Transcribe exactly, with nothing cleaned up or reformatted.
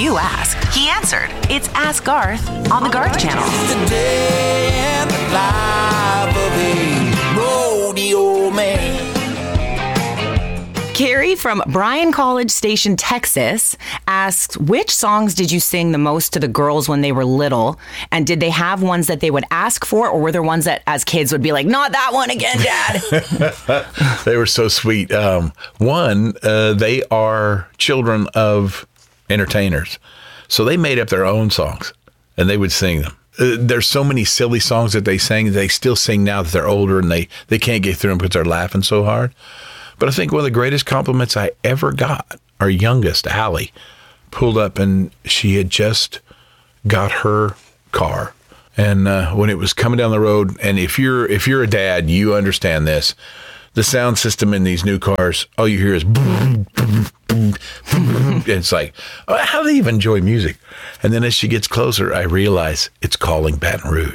you ask. He answered. It's Ask Garth on the Garth Channel. The day and the life of a rodeo man. Carrie from Bryan College Station, Texas, asks, which songs did you sing the most to the girls when they were little? And did they have ones that they would ask for, or were there ones that as kids would be like, not that one again, Dad? They were so sweet. Um, one, uh, they are children of entertainers. So they made up their own songs and they would sing them. Uh, there's so many silly songs that they sang. They still sing now that they're older and they, they can't get through them because they're laughing so hard. But I think one of the greatest compliments I ever got, our youngest, Allie, pulled up and she had just got her car. And uh, when it was coming down the road, and if you're if you're a dad, you understand this. The sound system in these new cars, all you hear is boom, boom, boom, boom. It's like, oh, how do they even enjoy music? And then as she gets closer, I realize it's calling Baton Rouge.